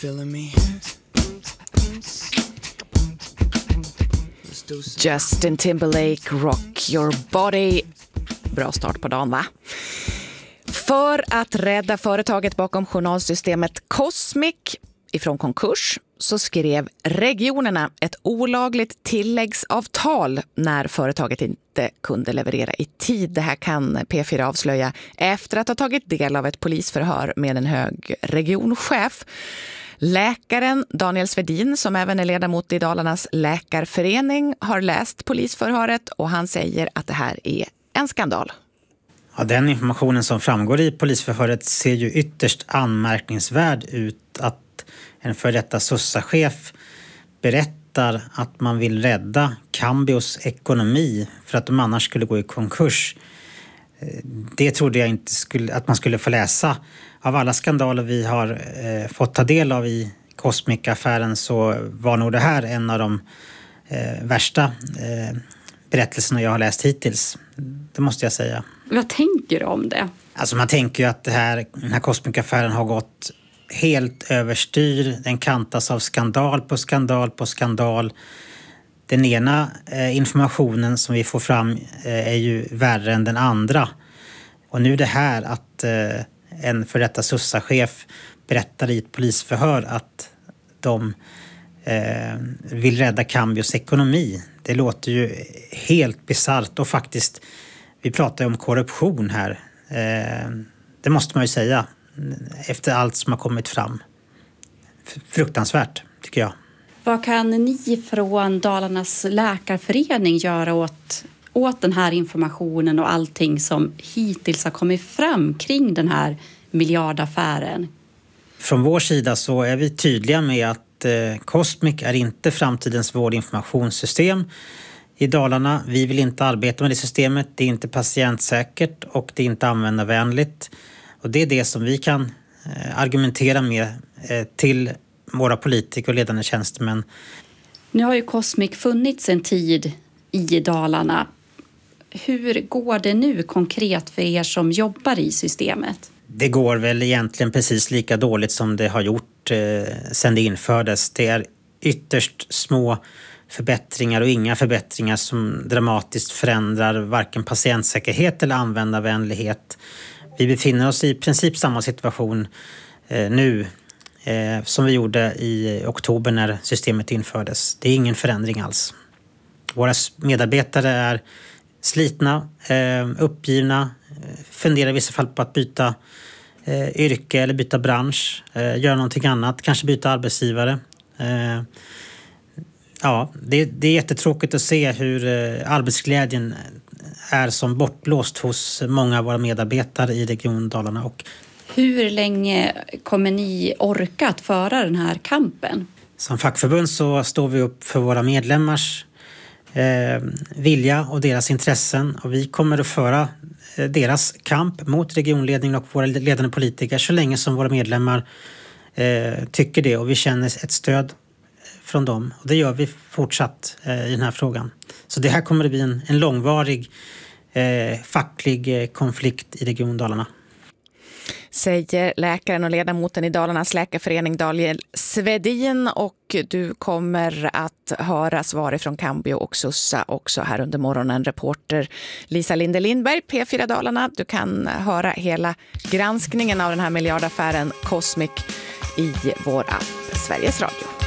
feeling me? Justin Timberlake, Rock Your Body. Bra start på dagen, va? För att rädda företaget bakom journalsystemet Cosmic ifrån konkurs så skrev regionerna ett olagligt tilläggsavtal när företaget inte kunde leverera i tid. Det här kan P4 avslöja efter att ha tagit del av ett polisförhör med en hög regionchef. Läkaren Daniel Svedin, som även är ledamot i Dalarnas läkarförening, har läst polisförhöret och han säger att det här är en skandal. Ja, den informationen som framgår i polisförhöret ser ju ytterst anmärkningsvärd ut. Att en för detta sossachef berättar att man vill rädda Cambios ekonomi för att de annars skulle gå i konkurs. Det trodde jag inte att man skulle få läsa. Av alla skandaler vi har fått ta del av i Cosmic-affären så var nog det här en av de värsta berättelserna jag har läst hittills. Det måste jag säga. Vad tänker du om det? Alltså man tänker ju att den här Cosmic-affären har gått helt överstyr. Den kantas av skandal på skandal på skandal. Den ena informationen som vi får fram är ju värre än den andra. Och nu det här att en för detta sossachef berättar i ett polisförhör att de vill rädda Cambios ekonomi. Det låter ju helt bizarrt och faktiskt, vi pratar ju om korruption här. Det måste man ju säga efter allt som har kommit fram. Fruktansvärt tycker jag. Vad kan ni från Dalarnas läkarförening göra åt den här informationen och allting som hittills har kommit fram kring den här miljardaffären? Från vår sida så är vi tydliga med att Cosmic är inte framtidens vårdinformationssystem i Dalarna. Vi vill inte arbeta med det systemet. Det är inte patientsäkert och det är inte användarvänligt. Och det är det som vi kan argumentera med till våra politiker och ledande tjänstemän. Nu har ju Cosmic funnits en tid i Dalarna. Hur går det nu konkret för er som jobbar i systemet? Det går väl egentligen precis lika dåligt som det har gjort sedan det infördes. Det är ytterst små förbättringar och inga förbättringar som dramatiskt förändrar varken patientsäkerhet eller användarvänlighet. Vi befinner oss i princip samma situation nu som vi gjorde i oktober när systemet infördes. Det är ingen förändring alls. Våra medarbetare är slitna, uppgivna, funderar i vissa fall på att byta yrke eller byta bransch, göra någonting annat, kanske byta arbetsgivare. Ja, det är jättetråkigt att se hur arbetsglädjen är som bortblåst hos många av våra medarbetare i Region Dalarna. Hur länge kommer ni orka att föra den här kampen? Som fackförbund så står vi upp för våra medlemmars vilja och deras intressen. Och vi kommer att föra deras kamp mot regionledningen och våra ledande politiker så länge som våra medlemmar tycker det. Och vi känner ett stöd från dem. Och det gör vi fortsatt i den här frågan. Så det här kommer att bli en långvarig facklig konflikt i Region Dalarna. Säger läkaren och ledamoten i Dalarnas läkarförening Daniel Svedin, och du kommer att höra svar från Cambio och Sussa också här under morgonen. Reporter Lisa Linde Lindberg, P4 Dalarna. Du kan höra hela granskningen av den här miljardaffären Cosmic i vår app Sveriges Radio.